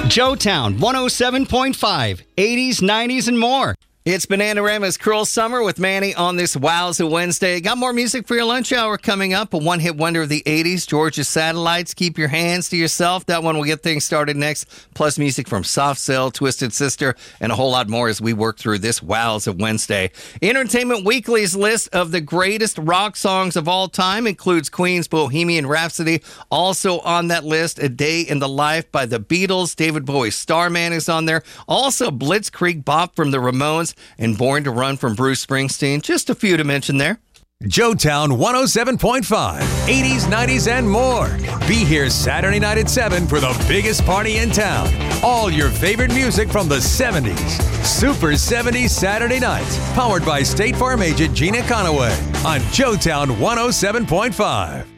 Joetown 107.5, 80s, 90s, and more. It's Bananarama's Cruel Summer with Manny on this Wowza Wednesday. Got more music for your lunch hour coming up. A one-hit wonder of the 80s, Georgia Satellites, Keep Your Hands to Yourself. That one will get things started next. Plus music from Soft Cell, Twisted Sister, and a whole lot more as we work through this Wowza Wednesday. Entertainment Weekly's list of the greatest rock songs of all time includes Queen's Bohemian Rhapsody. Also on that list, A Day in the Life by the Beatles. David Bowie's Starman is on there. Also, Blitzkrieg Bop from the Ramones and Born to Run from Bruce Springsteen. Just a few to mention there. Joetown 107.5, 80s, 90s, and more. Be here Saturday night at 7 for the biggest party in town. All your favorite music from the 70s. Super 70s Saturday nights. Powered by State Farm agent Gina Conaway on Joetown 107.5.